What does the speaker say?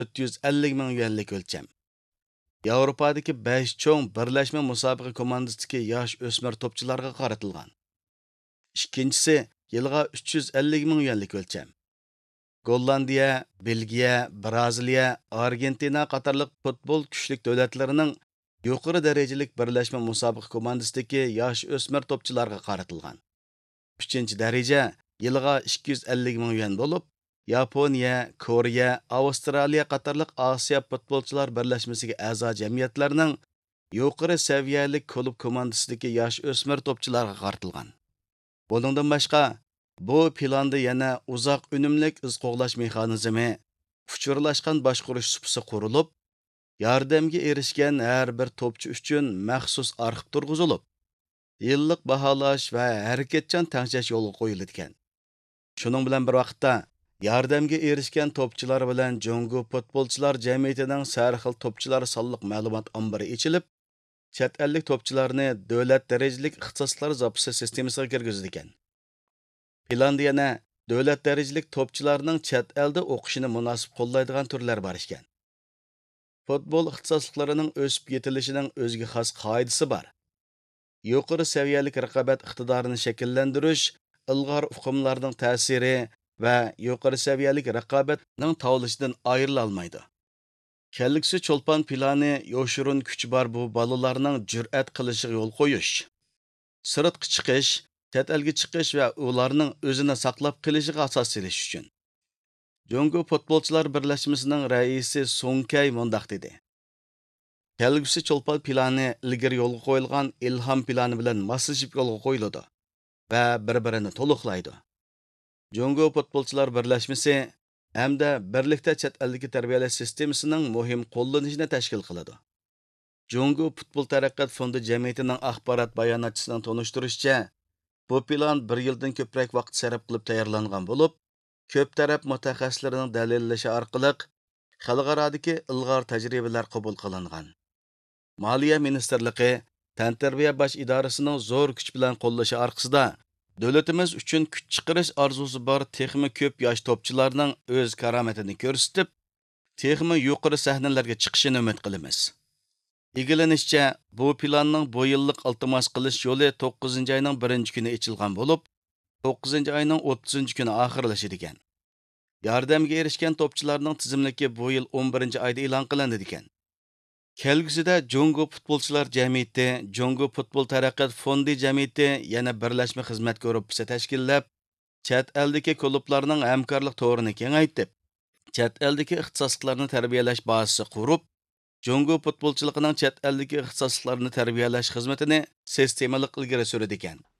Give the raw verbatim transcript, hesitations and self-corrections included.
to'rt yuz ellik ming yuanlik o'lcham. Yevropadagi besh cho'ng birlashma musobaqa komandasidagi yosh o'smir to'pchilarga qaratilgan. Ikkinchisi yilga uch yuz ellik ming yuanlik o'lcham. Gollandiya, Belgiya, Braziliya, Argentina qatorliq futbol kuchlik davlatlarining yuqori darajalik birlashma musobaqa komandasidagi yosh o'smir to'pchilarga qaratilgan. uchinchi daraja yilga ikki yuz ellik ming yuan bo'lib, Yaponiya, Koreya, Avstraliya qatorliq Osiyo futbolchilar birlashmasiga a'zo jamiyatlarning yuqori saviyalik klub komandasidagi yosh o'smir to'pchilarga qaratilgan. Buningdan boshqa, bu planda yana uzoq unumlik iz qo'g'lash mexanizmi, uchurlashgan boshqarish supisi qurilib, yordamga erishgan har bir to'pchi uchun maxsus arxiv turg'izilib, yillik baholash va harakatchan tangchash yo'lga qo'yilgan. Shuning bilan bir vaqtda yordamga erishgan to'pchilar bilan Jongo futbolchilar jamiyatining har xil to'pchilar sonliq ma'lumot ombiri ochilib, chet ellik to'pchilarni davlat darajalik ixtisoslar zapisi sistemasiga kirgizilgan. Planda yana davlat darajalik to'pchilarning chet elda o'qishini munosib qo'llaydigan turlar bor ekan. Futbol ixtisoslarining o'sib yetilishining o'ziga xos qoidasi bor. Yuqori saviyalik raqobat iqtidorini shakllantirish ilg'or uqumlarning ta'siri va yuqori saviyalik raqobatning tavlishidan ayrila olmaydi. Kelgusi cho'lpon plani yoshurun kuchi bor bu bolalarning jur'at qilishiga yo'l qo'yish, sirtqa chiqish, chet elga chiqish va ularning o'zini saqlab qolishiga asos solish uchun. Jongo futbolchilar birlashmasining raisi Sonkay mundaq dedi. Kelgusi cho'lpon plani ilgari yo'lga qo'yilgan ilhom plani bilan moslashib yo'lga qo'yiladi va bir-birini to'liqlaydi. Jongo futbolchilar birlashmasi hamda birlikda chet eldagi tarbiyalash sistemasining muhim qo'llanishini tashkil qiladi. Jongo futbol taraqqiyot fondi jamiyatining axborot bayonotchisining tonishtirishicha, bu plan bir yildan ko'proq vaqt sarf qilib tayyorlangan bo'lib, ko'p taraf mutaxassislarining dalillashi orqali xalqarodagi ilg'or tajribalar qabul qilingan. Moliya ministrligi Tantarbiya bosh idorasining zo'r kuch bilan qo'llashi orqasida davlatimiz uchun kuch chiqarish orzusi bor texmi ko'p yosh to'pchilarning o'z karomatini ko'rsatib, texmi yuqori sahnalarga chiqishini umid qilamiz. Egilanishicha, bu planning bu yillik iltimos qilish yo'li to'qqizinchi oyning birinchi kuni ochilgan bo'lib, to'qqizinchi oyning o'ttizinchi kuni oxirlashadi ekan. Yordamga erishgan to'pchilarning tizimligi bu yil o'n birinchi oyda e'lon qilindi ekan. Kelgusida Jongo futbolchilar jamiyati, Jongo futbol taraqqiyot fondi jamiyati yana birlashma xizmat guruhi tashkillab, chet eldagi klublarning hamkorlik to'rini kengaytirib, chet eldagi ixtisoslarni tarbiyalash bazasi qurib, Jongo futbolchiligining chet eldagi ixtisoslarni tarbiyalash xizmatini sistemalik ilgari suradi ekan.